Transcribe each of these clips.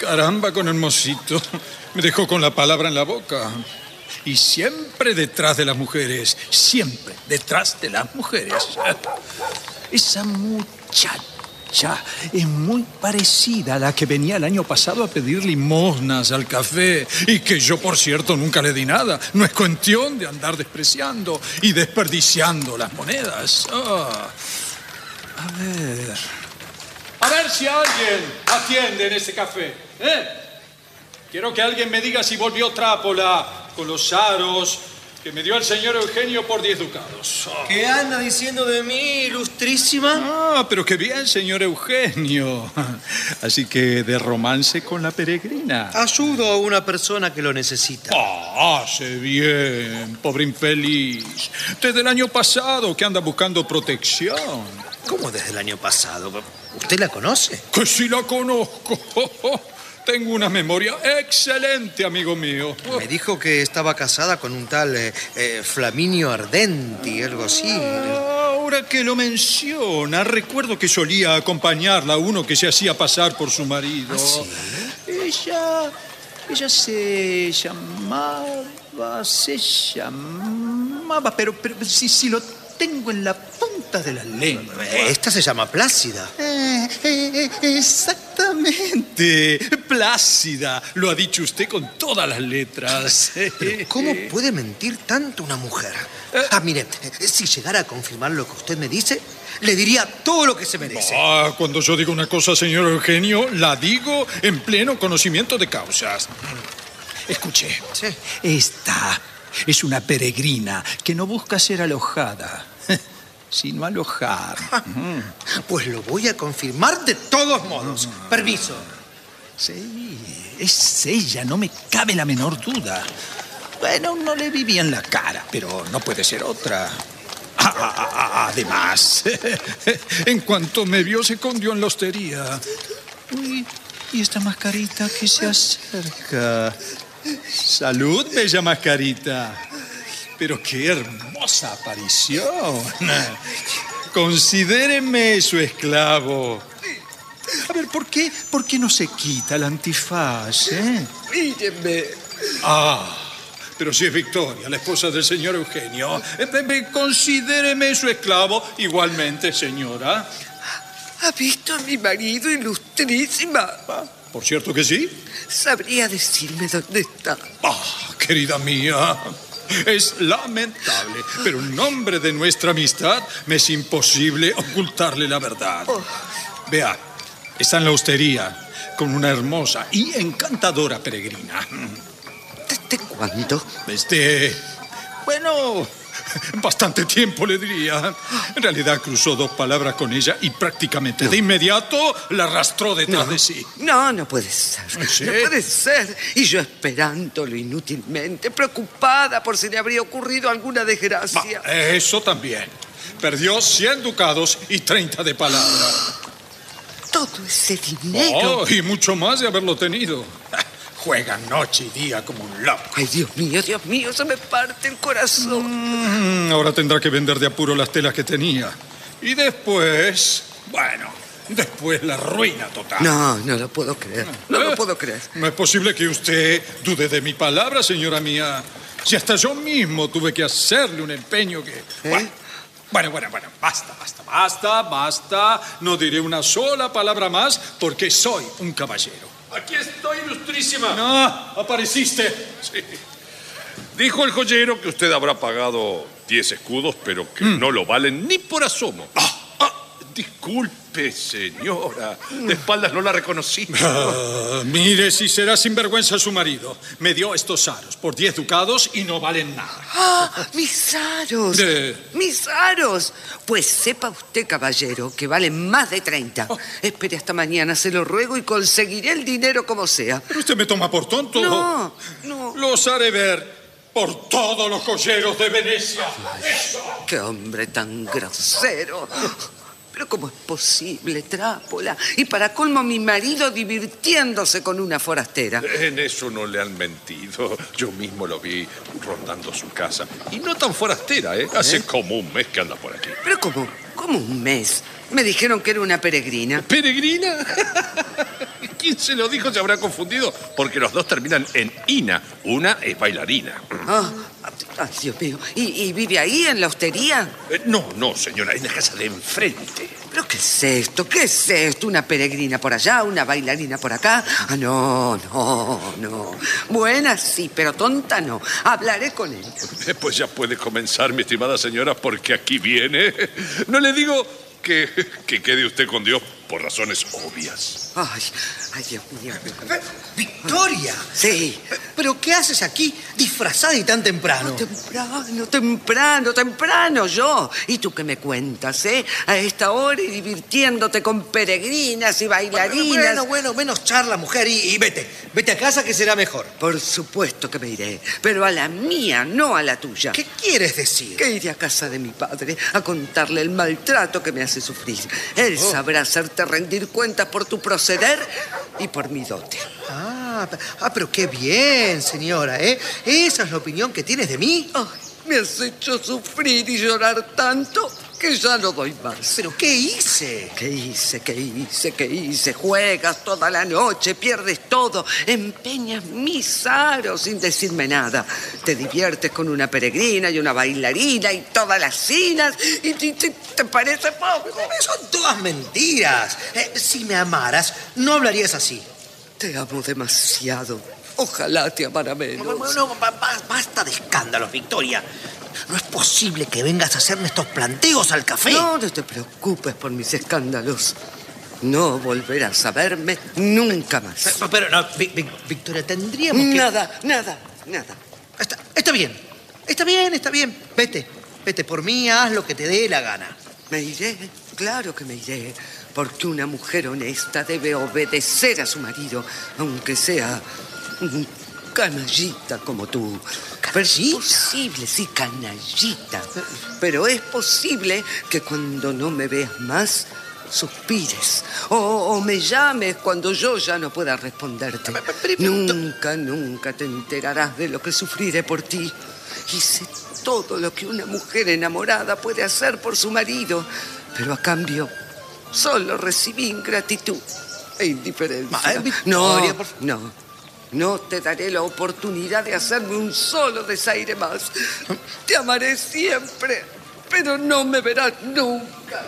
Caramba, con Hermosito. Me dejó con la palabra en la boca. Y siempre detrás de las mujeres. Siempre detrás de las mujeres. Esa muchacha es muy parecida a la que venía el año pasado a pedir limosnas al café. Y que yo, por cierto, nunca le di nada. No es cuestión de andar despreciando y desperdiciando las monedas. A ver si alguien atiende en ese café. Quiero que alguien me diga si volvió Trápola con los aros que me dio el señor Eugenio por 10 ducados. ¿Qué anda diciendo de mí, ilustrísima? Pero qué bien, señor Eugenio. Así que de romance con la peregrina. Ayudo a una persona que lo necesita. Hace bien, pobre infeliz. Desde el año pasado que anda buscando protección. ¿Cómo desde el año pasado? ¿Usted la conoce? Que sí la conozco. Tengo una memoria excelente, amigo mío. Me dijo que estaba casada con un tal Flaminio Ardenti, algo así. Ahora que lo menciona, recuerdo que solía acompañarla a uno que se hacía pasar por su marido. ¿Ah, sí? Ella se llamaba, pero si lo tengo en la punta de la lengua. Esta se llama Plácida. Exactamente. Plácida. Lo ha dicho usted con todas las letras. Pero ¿cómo puede mentir tanto una mujer? Mire, si llegara a confirmar lo que usted me dice, le diría todo lo que se merece. Cuando yo digo una cosa, señor Eugenio, la digo en pleno conocimiento de causas. Escuche. Sí. Esta es una peregrina que no busca ser alojada, sino alojar. Pues lo voy a confirmar de todos modos. Permiso. Sí, es ella, no me cabe la menor duda. Bueno, no le vi bien la cara, pero no puede ser otra. Además, en cuanto me vio, se escondió en la hostería. Uy, y esta mascarita que se acerca. Salud, bella mascarita. Pero qué hermosa aparición. Considéreme su esclavo. A ver, ¿por qué no se quita el antifaz, Míreme. Pero si es Victoria, la esposa del señor Eugenio. Considéreme su esclavo igualmente, señora. ¿Ha visto a mi marido, ilustrísima? Por cierto que sí. ¿Sabría decirme dónde está? Querida mía, es lamentable, pero en nombre de nuestra amistad me es imposible ocultarle la verdad. Vea, está en la hostería con una hermosa y encantadora peregrina. ¿Desde cuándo? Bueno, bastante tiempo le diría. En realidad cruzó 2 palabras con ella y prácticamente de inmediato la arrastró detrás de sí. No puede ser. ¿Sí? No puede ser. Y yo esperándolo inútilmente, preocupada por si le habría ocurrido alguna desgracia. Eso también. Perdió 100 ducados y 30 de palabra. Todo ese dinero. Y mucho más de haberlo tenido. Juega noche y día como un loco. Ay, Dios mío, se me parte el corazón. Ahora tendrá que vender de apuro las telas que tenía. Y después, después la ruina total. No lo puedo creer. No lo puedo creer. No es posible que usted dude de mi palabra, señora mía. Si hasta yo mismo tuve que hacerle un empeño que... Bueno, basta. No diré una sola palabra más porque soy un caballero. Aquí estoy, ilustrísima. Apareciste. Sí. Dijo el joyero que usted habrá pagado 10 escudos, pero que no lo valen ni por asomo. Disculpe, señora. De espaldas no la reconocí. Mire si será sinvergüenza su marido. Me dio estos aros por 10 ducados y no valen nada. ¡Mis aros! ¡Mis aros! Pues sepa usted, caballero, que valen más de 30. Espere hasta mañana, se lo ruego, y conseguiré el dinero como sea. ¿Pero usted me toma por tonto? No. Los haré ver por todos los joyeros de Venecia. ¡Qué hombre tan grosero! Pero ¿cómo es posible, Trápola? Y para colmo, mi marido divirtiéndose con una forastera. En eso no le han mentido. Yo mismo lo vi rondando su casa. Y no tan forastera, ¿eh? Hace como un mes que anda por aquí. ¿Pero cómo un mes? Me dijeron que era una peregrina. ¿Peregrina? ¿Quién Se lo dijo, se habrá confundido, porque los dos terminan en Ina. Una es bailarina. Ay, Dios mío. ¿Y vive ahí, en la hostería? No, señora, en la casa de enfrente. ¿Pero qué es esto? ¿Qué es esto? ¿Una peregrina por allá, una bailarina por acá? No. Buena sí, pero tonta no. Hablaré con él. Pues ya puede comenzar, mi estimada señora, porque aquí viene. No le digo que quede usted con Dios por razones obvias. Ay, Dios mío. ¡Victoria! Sí. ¿Pero qué haces aquí, disfrazada y tan temprano? Temprano yo. ¿Y tú qué me cuentas, a esta hora y divirtiéndote con peregrinas y bailarinas? Bueno, menos charla, mujer, y vete. Vete a casa que será mejor. Por supuesto que me iré, pero a la mía, no a la tuya. ¿Qué quieres decir? Que iré a casa de mi padre a contarle el maltrato que me hace sufrir. Él sabrá hacerte rendir cuentas por tu proceder y por mi dote. Pero qué bien, señora, ¿eh? ¿Esa es la opinión que tienes de mí? Ay, me has hecho sufrir y llorar tanto que ya no doy más. ¿Pero qué hice? ¿Qué hice? Juegas toda la noche, pierdes todo, empeñas mis aros sin decirme nada. Te diviertes con una peregrina y una bailarina y todas las cinas y te parece poco. Son todas mentiras. Si me amaras, no hablarías así. Te amo demasiado. Ojalá te amara menos. Basta de escándalos, Victoria. No es posible que vengas a hacerme estos planteos al café. No te preocupes por mis escándalos. No volverás a verme nunca más. Pero no, Victoria, tendríamos que... Nada. Está bien. Vete por mí, haz lo que te dé la gana. Me iré, claro que me iré. Porque una mujer honesta debe obedecer a su marido, aunque sea un canallita como tú. ¿Canallita? Es posible, sí, canallita. Pero es posible que cuando no me veas más, suspires. O me llames cuando yo ya no pueda responderte. Nunca te enterarás de lo que sufriré por ti. Hice todo lo que una mujer enamorada puede hacer por su marido. Pero a cambio, solo recibí ingratitud e indiferencia. Victoria, No te daré la oportunidad de hacerme un solo desaire más. Te amaré siempre, pero no me verás nunca.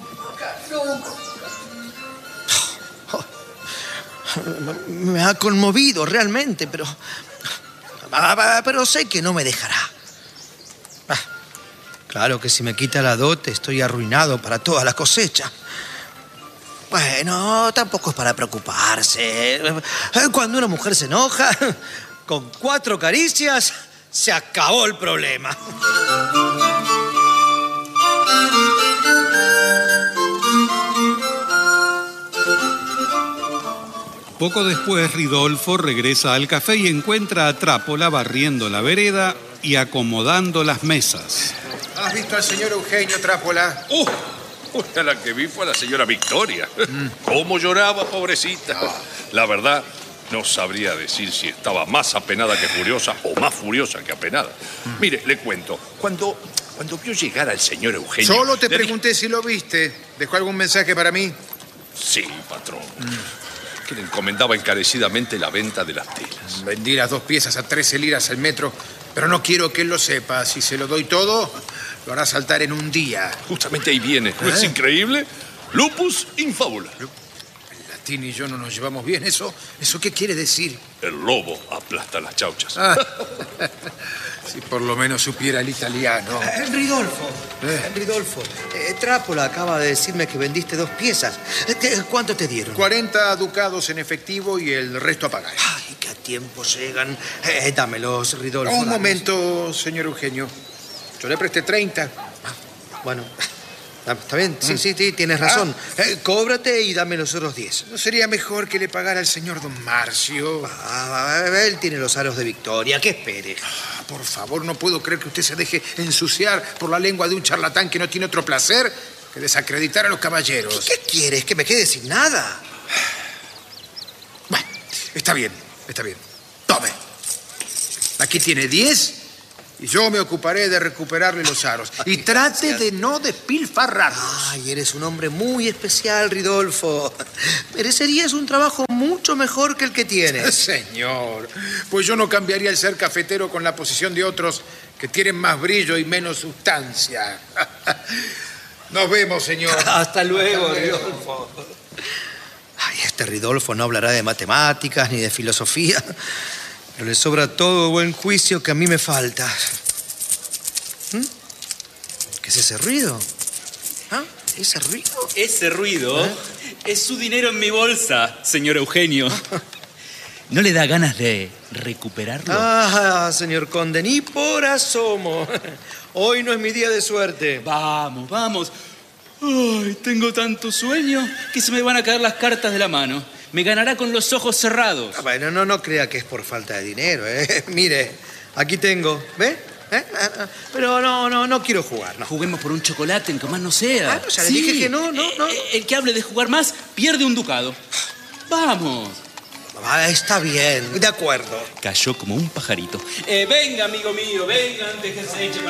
Me ha conmovido realmente, pero sé que no me dejará. Claro que si me quita la dote estoy arruinado para toda la cosecha. Bueno, tampoco es para preocuparse. Cuando una mujer se enoja, con 4 caricias se acabó el problema. Poco después, Ridolfo regresa al café y encuentra a Trápola barriendo la vereda y acomodando las mesas. ¿Has visto al señor Eugenio, Trápola? A la que vi fue a la señora Victoria. ¿Cómo lloraba, pobrecita? La verdad, no sabría decir si estaba más apenada que furiosa o más furiosa que apenada. Mire, le cuento. Cuando vio llegar al señor Eugenio... Solo te pregunté si lo viste. ¿Dejó algún mensaje para mí? Sí, patrón. Que le encomendaba encarecidamente la venta de las telas. Vendí las 2 piezas a 13 liras al metro, pero no quiero que él lo sepa. Si se lo doy todo, lo hará saltar en un día. Justamente ahí viene. ¿No es increíble? Lupus in fabula. El latín y yo no nos llevamos bien. ¿Eso qué quiere decir? El lobo aplasta las chauchas. Si por lo menos supiera el italiano. Ridolfo, Trápola acaba de decirme que vendiste 2 piezas. ¿Cuánto te dieron? 40 ducados en efectivo y el resto a pagar. Ay, que a tiempo llegan. Dámelos, Ridolfo. Un momento, señor Eugenio. Yo le presté 30. Bueno, está bien. Sí, tienes razón. Cóbrate y dame los otros 10. ¿No sería mejor que le pagara al señor don Marcio? Él tiene los aros de Victoria. ¿Qué espere? Por favor, no puedo creer que usted se deje ensuciar por la lengua de un charlatán que no tiene otro placer que desacreditar a los caballeros. ¿Qué quieres? ¿Que me quede sin nada? Bueno, está bien. Tome. Aquí tiene 10 Y yo me ocuparé de recuperarle los aros. Y trate de no despilfarrarlos. Ay, eres un hombre muy especial, Ridolfo. Merecerías un trabajo mucho mejor que el que tienes. Señor, pues yo no cambiaría el ser cafetero con la posición de otros que tienen más brillo y menos sustancia. Nos vemos, señor. Hasta luego, Ridolfo. Ay, este Ridolfo no hablará de matemáticas ni de filosofía, pero le sobra todo buen juicio que a mí me falta. ¿Qué es ese ruido? ¿Ah? ¿Ese ruido? Ese ruido es su dinero en mi bolsa, señor Eugenio. ¿No le da ganas de recuperarlo? Ah, señor conde, ni por asomo. Hoy no es mi día de suerte. Vamos, vamos. Ay, tengo tanto sueño que se me van a caer las cartas de la mano. Me ganará con los ojos cerrados. Ah, bueno, no crea que es por falta de dinero, ¿eh? Mire, aquí tengo, ¿ve? Pero no quiero jugar, no. Juguemos por un chocolate, en que más no sea. Ah, no, ya le dije que no. El que hable de jugar más pierde un ducado. Vamos. Ah, está bien, de acuerdo. Cayó como un pajarito. Venga, amigo mío, venga antes que se eche para